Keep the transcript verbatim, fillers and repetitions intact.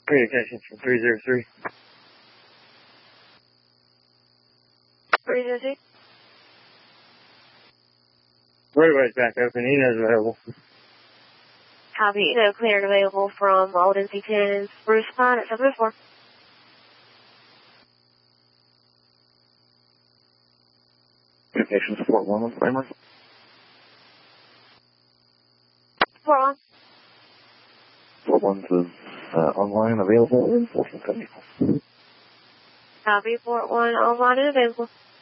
Communications from three zero three. three zero three. Roadway's back open. Eno's available. Copy. Eno cleared available from Alden C ten. Bruce Pine at seven oh four. Communications Fort one with Kramer. Fort one. Fort one is uh, online, available, or enforcement technical. Copy. Fort one online and available.